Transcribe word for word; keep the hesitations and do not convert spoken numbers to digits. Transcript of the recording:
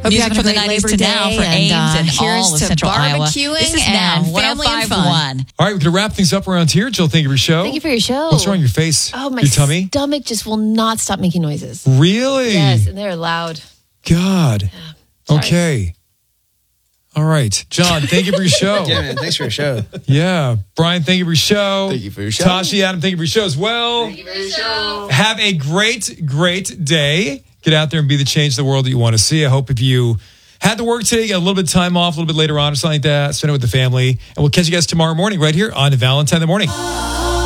Hope Music from the nineties to now for Ames and, uh, and all of Central Iowa. This is now one oh five point one. All right, we're going to wrap things up around here. Jill, thank you for your show. Thank you for your show. What's wrong with your face? Oh, my your tummy? stomach just will not stop making noises. Really? Yes, and they're loud. God. Yeah, okay. All right. John, thank you for your show. Yeah, man. Thanks for your show. Yeah. Brian, thank you for your show. Thank you for your show. Tashi, Adam, thank you for your show as well. Thank you for your show. Have a great, great day. Get out there and be the change of the world that you want to see. I hope if you had to work today, got a little bit of time off, a little bit later on or something like that, spend it with the family. And we'll catch you guys tomorrow morning right here on Valentine in the Morning.